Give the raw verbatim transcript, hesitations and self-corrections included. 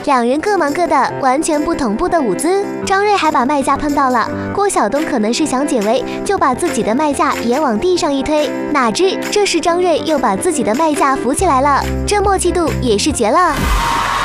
两人各忙各的，完全不同步的舞姿。张睿还把卖价碰到了，郭晓东可能是想解围，就把自己的卖价也往地上一推，哪知这时张睿又把自己的卖价扶起来了，这默契度也是绝了。